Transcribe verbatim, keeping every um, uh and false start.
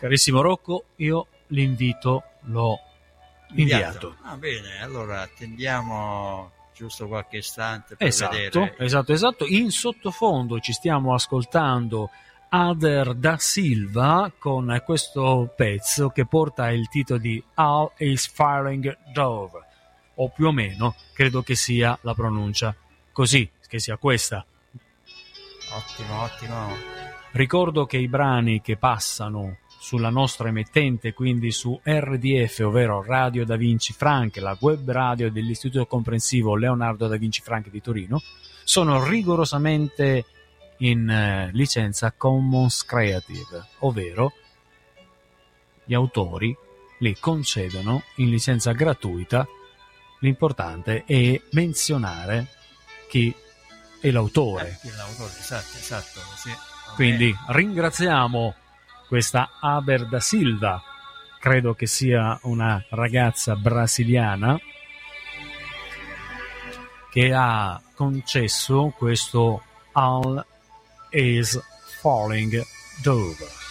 Carissimo Rocco, io l'invito l'ho inviato. inviato. Ah, bene, allora attendiamo giusto qualche istante per Esatto, vedere. esatto, esatto. In sottofondo ci stiamo ascoltando Ader da Silva con questo pezzo che porta il titolo di All is Firing Dove, o più o meno credo che sia la pronuncia così, che sia questa. Ottimo, ottimo. Ricordo che i brani che passano sulla nostra emittente, quindi su R D F, ovvero Radio Da Vinci Frank, la web radio dell'Istituto Comprensivo Leonardo Da Vinci Frank di Torino, sono rigorosamente in eh, licenza Commons Creative, ovvero gli autori li concedono in licenza gratuita. L'importante è menzionare chi è l'autore. Eh, chi è l'autore, esatto, esatto. Sì. Quindi ringraziamo questa Aber da Silva, credo che sia una ragazza brasiliana, che ha concesso questo All is Falling Dove.